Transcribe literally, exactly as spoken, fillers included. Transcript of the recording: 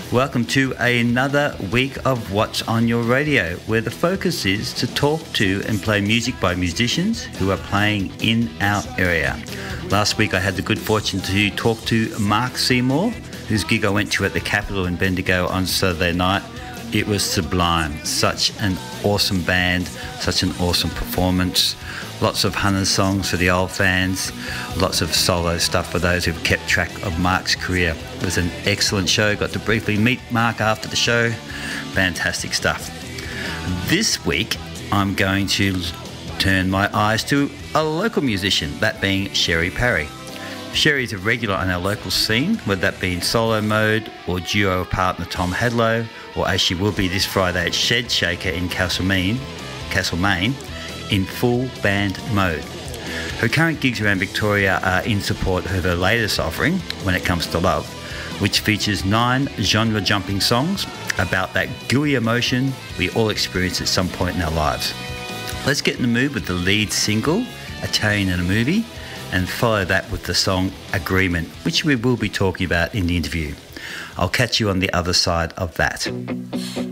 Welcome to another week of What's on Your Radio, where the focus is to talk to and play music by musicians who are playing in our area. Last week I had the good fortune to talk to Mark Seymour, whose gig I went to at the Capitol in Bendigo on Saturday night. It was sublime. Such an awesome band, such an awesome performance. Lots of Hunters songs for the old fans, lots of solo stuff for those who've kept track of Mark's career. It was an excellent show. Got to briefly meet Mark after the show. Fantastic stuff. This week, I'm going to turn my eyes to a local musician, that being Sherry Parry. Sherry is a regular on our local scene, whether that be in solo mode or duo partner Tom Hadlow, or as she will be this Friday at Shed Shaker in Castlemaine, Castlemaine, in full band mode. Her current gigs around Victoria are in support of her latest offering, When It Comes to Love, which features nine genre-jumping songs about that gooey emotion we all experience at some point in our lives. Let's get in the mood with the lead single, Italian in a Movie, and follow that with the song Agreement, which we will be talking about in the interview. I'll catch you on the other side of that.